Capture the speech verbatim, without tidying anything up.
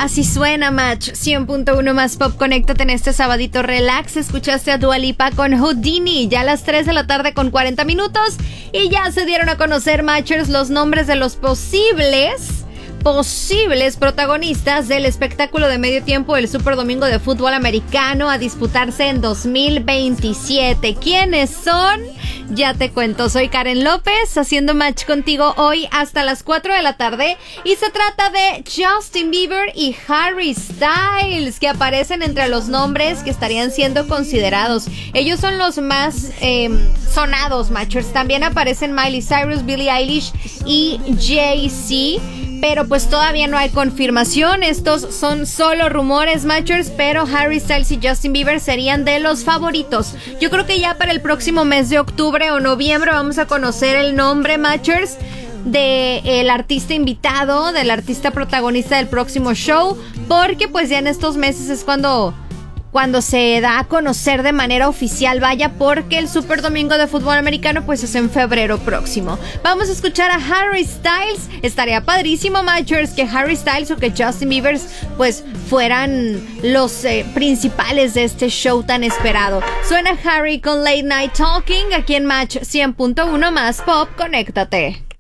Así suena Match cien punto uno más Pop. Conéctate en este sabadito relax. Escuchaste a Dua Lipa con Houdini, ya a las tres de la tarde con cuarenta minutos. Y ya se dieron a conocer, Matchers, los nombres de los posibles posibles protagonistas del espectáculo de medio tiempo del Super Domingo de Fútbol Americano a disputarse en dos mil veintisiete. ¿Quiénes son? Ya te cuento. Soy Karen López, haciendo match contigo hoy hasta las cuatro de la tarde, y se trata de Justin Bieber y Harry Styles, que aparecen entre los nombres que estarían siendo considerados. Ellos son los más eh, sonados, matchers. También aparecen Miley Cyrus, Billie Eilish y Jay-Z, pero pues todavía no hay confirmación. Estos son solo rumores, matchers, pero Harry Styles y Justin Bieber serían de los favoritos. Yo creo que ya para el próximo mes de octubre o noviembre vamos a conocer el nombre, matchers, del artista invitado, del artista protagonista del próximo show, porque pues ya en estos meses es cuando... cuando se da a conocer de manera oficial, vaya, porque el Super Domingo de Fútbol Americano pues es en febrero próximo. Vamos a escuchar a Harry Styles. Estaría padrísimo, matchers, que Harry Styles o que Justin Bieber pues fueran los eh, principales de este show tan esperado. Suena Harry con Late Night Talking aquí en Match cien punto uno más Pop. Conéctate.